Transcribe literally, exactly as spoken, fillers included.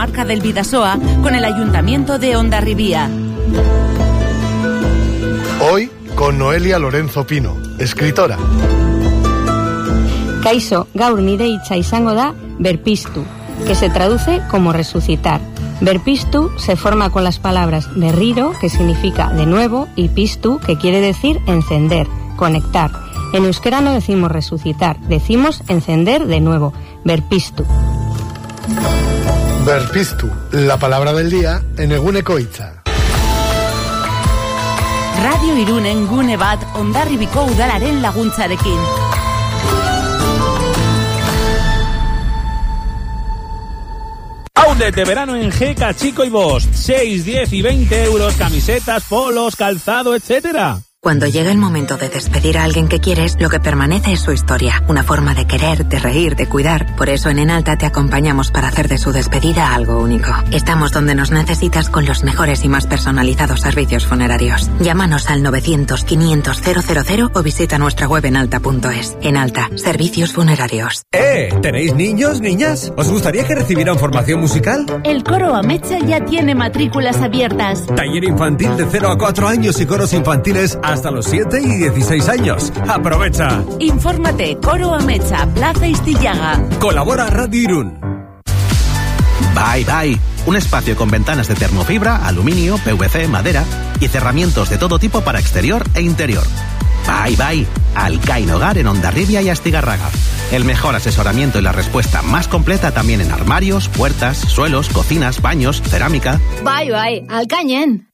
comarca del Bidasoa con el Ayuntamiento de Hondarribia. Hoy con Noelia Lorenzo Pino, escritora. Kaixo, gaur nire hitza izango da berpiztu, que se traduce como resucitar. Berpiztu se forma con las palabras berriro, que significa de nuevo, y piztu, que quiere decir encender, conectar. En euskera no decimos resucitar, decimos encender de nuevo, berpiztu. Berpiztu, la palabra del día en Eguneko Hitza. Radio Irunen gune bat Hondarribiko udalaren laguntzarekin. Outlet de verano en Geka, Chico y Bosch. seis, diez y veinte euros, camisetas, polos, calzado, etcétera. Cuando llega el momento de despedir a alguien que quieres, lo que permanece es su historia, una forma de querer, de reír, de cuidar. Por eso en Enalta te acompañamos para hacer de su despedida algo único. Estamos donde nos necesitas con los mejores y más personalizados servicios funerarios. Llámanos al novecientos, quinientos, cero cero cero o visita nuestra web enalta punto es. Enalta, servicios funerarios. ¡Eh! ¿Tenéis niños, niñas? ¿Os gustaría que recibieran formación musical? El coro Amecha ya tiene matrículas abiertas. Taller infantil de cero a cuatro años y coros infantiles hasta los siete y dieciséis años. ¡Aprovecha! Infórmate, Coro Amecha, Plaza Istillaga. Colabora Radio Irún. Bye Bye, un espacio con ventanas de termofibra, aluminio, P V C, madera y cerramientos de todo tipo para exterior e interior. Bye Bye, Alcain Hogar en Hondarribia y Astigarraga. El mejor asesoramiento y la respuesta más completa también en armarios, puertas, suelos, cocinas, baños, cerámica. Bye Bye, Alcañen.